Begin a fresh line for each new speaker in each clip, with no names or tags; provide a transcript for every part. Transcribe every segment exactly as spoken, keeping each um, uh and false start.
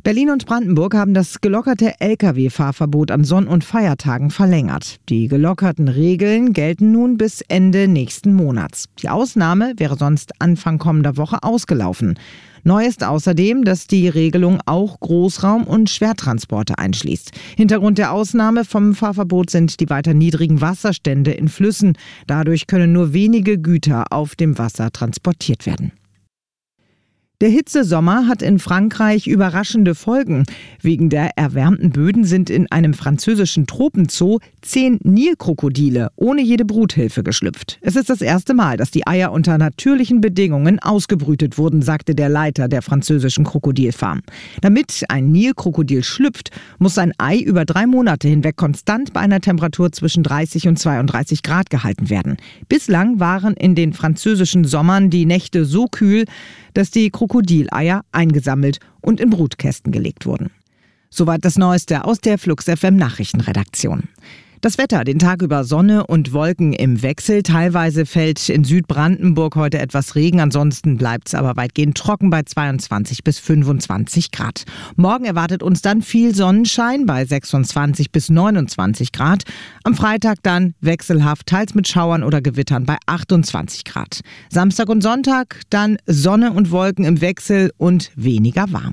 Berlin und Brandenburg haben das gelockerte L K W-Fahrverbot an Sonn- und Feiertagen verlängert. Die gelockerten Regeln gelten nun bis Ende nächsten Monats. Die Ausnahme wäre sonst Anfang kommender Woche ausgelaufen. Neu ist außerdem, dass die Regelung auch Großraum- und Schwertransporte einschließt. Hintergrund der Ausnahme vom Fahrverbot sind die weiter niedrigen Wasserstände in Flüssen. Dadurch können nur wenige Güter auf dem Wasser transportiert werden. Der Hitzesommer hat in Frankreich überraschende Folgen. Wegen der erwärmten Böden sind in einem französischen Tropenzoo zehn Nilkrokodile ohne jede Bruthilfe geschlüpft. Es ist das erste Mal, dass die Eier unter natürlichen Bedingungen ausgebrütet wurden, sagte der Leiter der französischen Krokodilfarm. Damit ein Nilkrokodil schlüpft, muss sein Ei über drei Monate hinweg konstant bei einer Temperatur zwischen dreißig und zweiunddreißig Grad gehalten werden. Bislang waren in den französischen Sommern die Nächte so kühl, dass die Krokodileier eingesammelt und in Brutkästen gelegt wurden. Soweit das Neueste aus der Flux F M Nachrichtenredaktion. Das Wetter, den Tag über Sonne und Wolken im Wechsel. Teilweise fällt in Südbrandenburg heute etwas Regen. Ansonsten bleibt es aber weitgehend trocken bei zweiundzwanzig bis fünfundzwanzig Grad. Morgen erwartet uns dann viel Sonnenschein bei sechsundzwanzig bis neunundzwanzig Grad. Am Freitag dann wechselhaft, teils mit Schauern oder Gewittern bei achtundzwanzig Grad. Samstag und Sonntag dann Sonne und Wolken im Wechsel und weniger warm.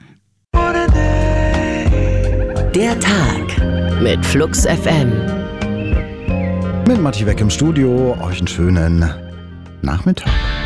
Der Tag mit Flux F M.
Mit Matti Weck im Studio, euch einen schönen Nachmittag.